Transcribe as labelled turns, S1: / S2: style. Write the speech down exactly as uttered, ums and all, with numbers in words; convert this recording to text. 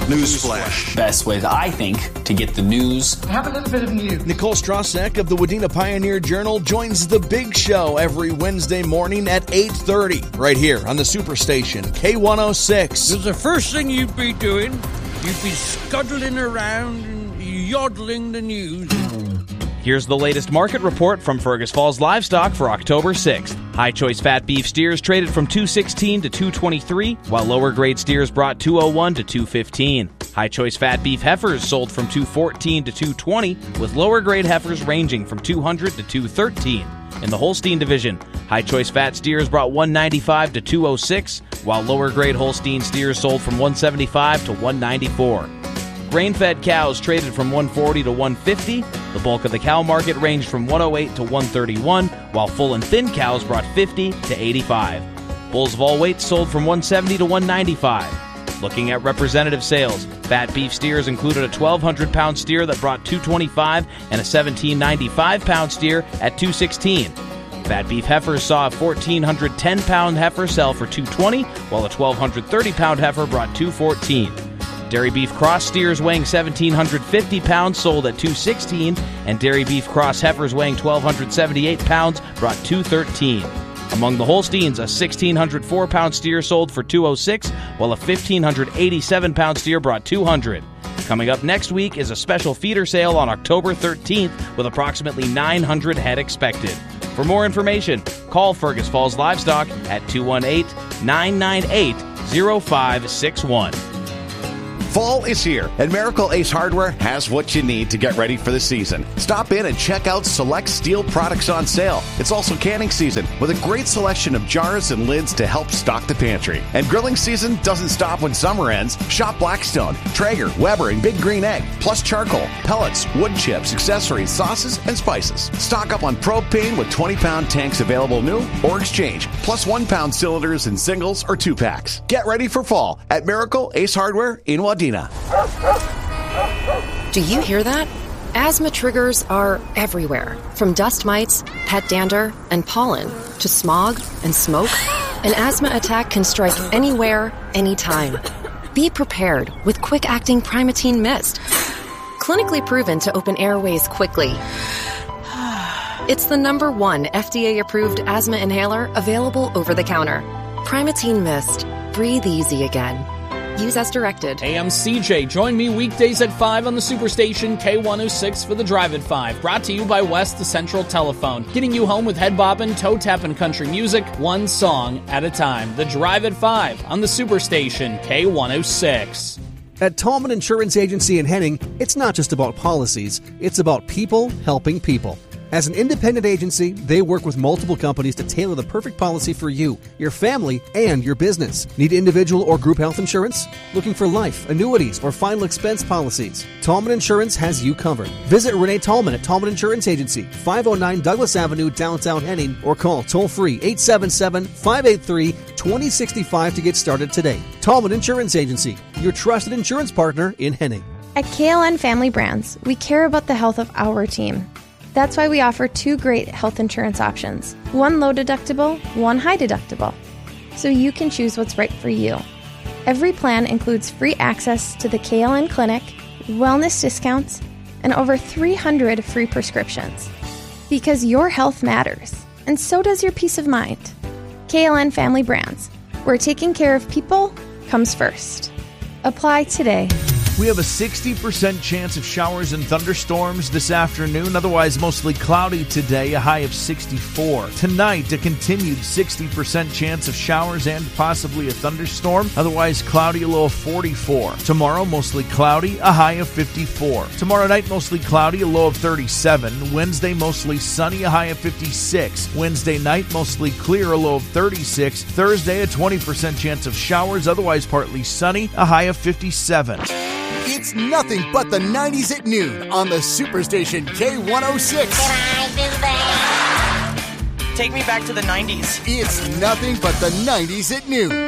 S1: Newsflash.
S2: Best way, I think, to get the news.
S3: I have a little bit of news.
S4: Nicole Strasek of the Wadena Pioneer Journal joins The Big Show every Wednesday morning at eight thirty, right here on the Superstation, K one oh six.
S5: The first thing you'd be doing, you'd be scuttling around and yodeling the news.
S6: Here's the latest market report from Fergus Falls Livestock for October sixth. High choice fat beef steers traded from two sixteen to two twenty-three, while lower grade steers brought two oh one to two fifteen. High choice fat beef heifers sold from two fourteen to two twenty, with lower grade heifers ranging from two hundred to two thirteen. In the Holstein division, high choice fat steers brought one ninety-five to two oh six, while lower grade Holstein steers sold from one seventy-five to one ninety-four. Grain-fed cows traded from one forty to one fifty. The bulk of the cow market ranged from one oh eight to one thirty-one, while full and thin cows brought fifty to eighty-five. Bulls of all weights sold from one seventy to one ninety-five. Looking at representative sales, fat beef steers included a twelve hundred pound steer that brought two twenty-five and a seventeen ninety-five pound steer at two sixteen. Fat beef heifers saw a fourteen ten pound heifer sell for two twenty, while a twelve thirty pound heifer brought two fourteen. Dairy beef cross steers weighing seventeen fifty pounds sold at two sixteen, and dairy beef cross heifers weighing twelve seventy-eight pounds brought two thirteen. Among the Holsteins, a sixteen oh four pound steer sold for two oh six, while a fifteen eighty-seven pound steer brought two hundred. Coming up next week is a special feeder sale on October thirteenth with approximately nine hundred head expected. For more information, call Fergus Falls Livestock at two one eight, nine nine eight, oh five six one.
S1: Fall is here, and Miracle Ace Hardware has what you need to get ready for the season. Stop in and check out select steel products on sale. It's also canning season, with a great selection of jars and lids to help stock the pantry. And grilling season doesn't stop when summer ends. Shop Blackstone, Traeger, Weber, and Big Green Egg, plus charcoal, pellets, wood chips, accessories, sauces, and spices. Stock up on propane with twenty pound tanks available new or exchange, plus one pound cylinders in singles or two packs. Get ready for fall at Miracle Ace Hardware in Wadena.
S7: Do you hear that? Asthma triggers are everywhere, from dust mites, pet dander, and pollen, to smog and smoke. An asthma attack can strike anywhere, anytime. Be prepared with quick-acting Primatene Mist. Clinically proven to open airways quickly. It's the number one F D A-approved asthma inhaler available over the counter. Primatene Mist. Breathe easy again. Use as directed.
S8: Hey, I'm C J. Join me weekdays at five on the Superstation K one oh six for the Drive at five. Brought to you by West, the Central Telephone. Getting you home with head bobbing, toe tapping country music, one song at a time. The Drive at five on the Superstation K one oh six.
S9: At Tallman Insurance Agency in Henning, it's not just about policies. It's about people helping people. As an independent agency, they work with multiple companies to tailor the perfect policy for you, your family, and your business. Need individual or group health insurance? Looking for life, annuities, or final expense policies? Tallman Insurance has you covered. Visit Renee Tallman at Tallman Insurance Agency, five oh nine Douglas Avenue, downtown Henning, or call toll-free eight seven seven, five eight three, two oh six five to get started today. Tallman Insurance Agency, your trusted insurance partner in Henning.
S10: At K L N Family Brands, we care about the health of our team. That's why we offer two great health insurance options, one low deductible, one high deductible, so you can choose what's right for you. Every plan includes free access to the K L N Clinic, wellness discounts, and over three hundred free prescriptions. Because your health matters, and so does your peace of mind. K L N Family Brands, where taking care of people comes first. Apply today.
S11: We have a sixty percent chance of showers and thunderstorms this afternoon, otherwise mostly cloudy today, a high of sixty-four. Tonight, a continued sixty percent chance of showers and possibly a thunderstorm, otherwise cloudy, a low of forty-four. Tomorrow, mostly cloudy, a high of fifty-four. Tomorrow night, mostly cloudy, a low of thirty-seven. Wednesday, mostly sunny, a high of fifty-six. Wednesday night, mostly clear, a low of thirty-six. Thursday, a twenty percent chance of showers, otherwise partly sunny, a high of fifty-seven.
S12: It's nothing but the nineties at noon on the Superstation K one oh six.
S13: Can I do that? Take me back to the nineties.
S12: It's nothing but the nineties at noon.